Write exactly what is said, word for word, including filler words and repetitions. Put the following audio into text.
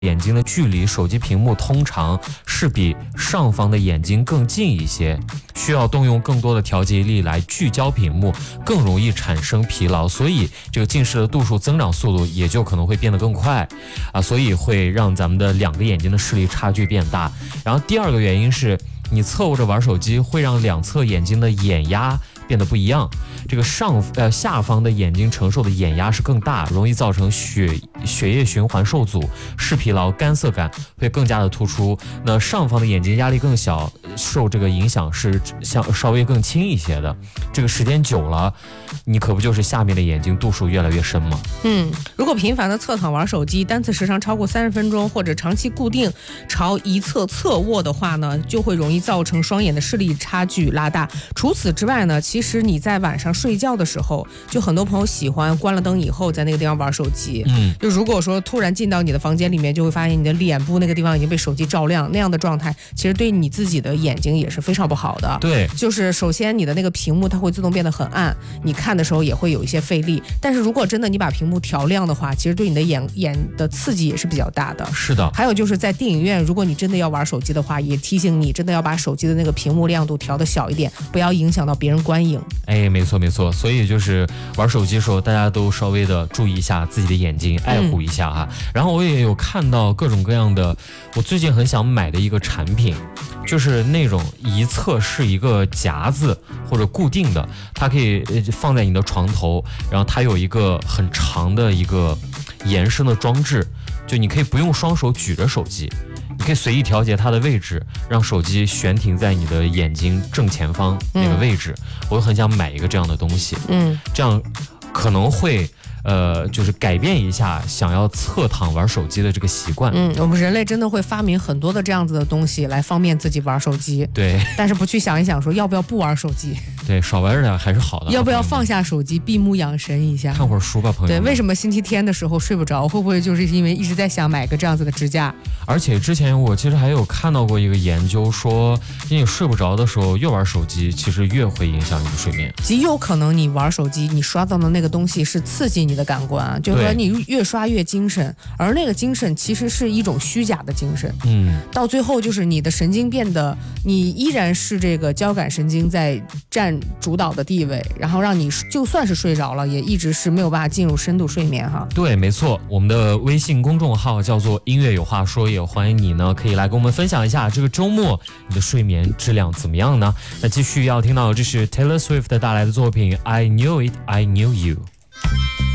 眼睛的距离，手机屏幕通常是比上方的眼睛更近一些，需要动用更多的调节力来聚焦屏幕，更容易产生疲劳，所以这个近视的度数增长速度也就可能会变得更快啊，所以会让咱们的两个眼睛的视力差距变大。然后第二个原因是，你侧卧着玩手机会让两侧眼睛的眼压变得不一样，这个上呃下方的眼睛承受的眼压是更大，容易造成血血液循环受阻，视疲劳、干涩感会更加的突出。那上方的眼睛压力更小，受这个影响是像稍微更轻一些的。这个时间久了，你可不就是下面的眼睛度数越来越深吗？ 嗯，如果频繁的侧躺玩手机，单次时长超过三十分钟，或者长期固定朝一侧侧卧的话呢，就会容易造成双眼的视力差距拉大。除此之外呢，其实你在晚上睡觉的时候，就很多朋友喜欢关了灯以后在那个地方玩手机。嗯，就如果说突然进到你的房间里面，就会发现你的脸部那个地方已经被手机照亮，那样的状态其实对你自己的眼睛也是非常不好的。 对， 就是首先你的那个屏幕它会自动变得很暗，你看的时候也会有一些费力。但是如果真的你把屏幕调亮的话，其实对你的眼眼的刺激也是比较大的。 是的。 还有就是在电影院，如果你真的要玩手机的话，也提醒你真的要把手机的那个屏幕亮度调得小一点，不要影响到别人观影。 哎，没错没错，所以就是玩手机的时候，大家都稍微的注意一下自己的眼睛，爱护一下哈。嗯、然后我也有看到各种各样的，我最近很想买的一个产品，就是那种一侧是一个夹子或者固定的，它可以放在你的床头，然后它有一个很长的一个延伸的装置，就你可以不用双手举着手机。你可以随意调节它的位置，让手机悬停在你的眼睛正前方那个位置。嗯、我很想买一个这样的东西，嗯，这样可能会呃，就是改变一下想要侧躺玩手机的这个习惯。 嗯，我们人类真的会发明很多的这样子的东西来方便自己玩手机。 对， 但是不去想一想说要不要不玩手机。 对，少玩点还是好的。 要不要放下手机，闭目养神一下， 看会儿书吧，朋友。 对，为什么星期天的时候睡不着？会不会就是因为一直在想买个这样子的支架？ 而且之前我其实还有看到过一个研究说，你睡不着的时候越玩手机，其实越会影响你的睡眠。 极有可能你玩手机，你刷到的那个东西是刺激你的感官，就是说你越刷越精神，而那个精神其实是一种虚假的精神。嗯，到最后就是你的神经变得，你依然是这个交感神经在占主导的地位，然后让你就算是睡着了，也一直是没有办法进入深度睡眠哈。 对，没错，我们的微信公众号叫做音乐有话说，也欢迎你呢可以来跟我们分享一下这个周末你的睡眠质量怎么样呢？那继续要听到这是 Taylor Swift 带来的作品 I Knew It, I Knew You。